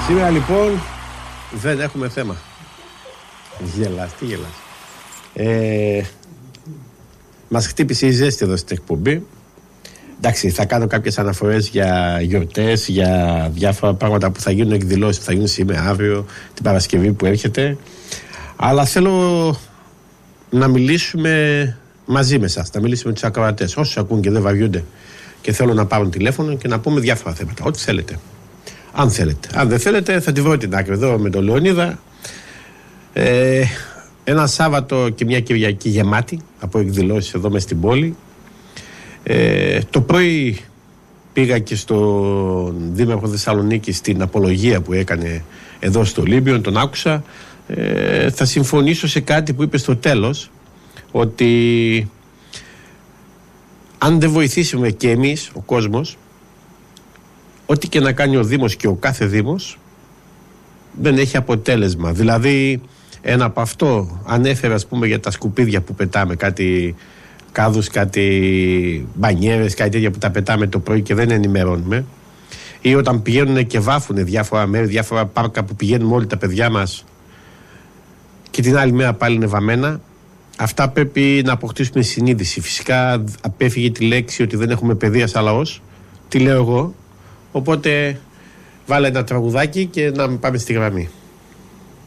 Σήμερα λοιπόν δεν έχουμε θέμα. Γελάς, τι γελάς. Μας χτύπησε η ζέστη εδώ στην εκπομπή. Εντάξει, θα κάνω κάποιες αναφορές για γιορτές, για διάφορα πράγματα που θα γίνουν, εκδηλώσεις που θα γίνουν σήμερα, αύριο, την Παρασκευή που έρχεται. Αλλά θέλω να μιλήσουμε μαζί με εσάς, να μιλήσουμε με τους ακροατές, όσους ακούν και δεν βαριούνται και θέλουν να πάρουν τηλέφωνο και να πούμε διάφορα θέματα, ό,τι θέλετε. Αν θέλετε. Αν δεν θέλετε, θα τη βρω την άκρη εδώ με τον Λεωνίδα. Ένα Σάββατο και μια Κυριακή γεμάτη από εκδηλώσεις εδώ μες στην πόλη. Το πρωί πήγα και στον Δήμαρχο Θεσσαλονίκη στην απολογία που έκανε εδώ στο Ολύμπιο, τον άκουσα. Θα συμφωνήσω σε κάτι που είπε στο τέλος, ότι αν δεν βοηθήσουμε και εμείς, ο κόσμος, ό,τι και να κάνει ο Δήμος και ο κάθε Δήμος δεν έχει αποτέλεσμα. Δηλαδή ένα από αυτό ανέφερα, ας πούμε, για τα σκουπίδια που πετάμε, κάτι κάδους, κάτι μπανιέρες, κάτι τέτοια που τα πετάμε το πρωί και δεν ενημερώνουμε, ή όταν πηγαίνουν και βάφουν διάφορα μέρη, διάφορα πάρκα που πηγαίνουμε όλοι τα παιδιά μας και την άλλη μέρα πάλι είναι βαμμένα. Αυτά πρέπει να αποκτήσουμε συνείδηση. Φυσικά απέφυγε τη λέξη ότι δεν έχουμε παιδεία σαν λαός, τι λέω εγώ, οπότε βάλε ένα τραγουδάκι και να πάμε στη γραμμή.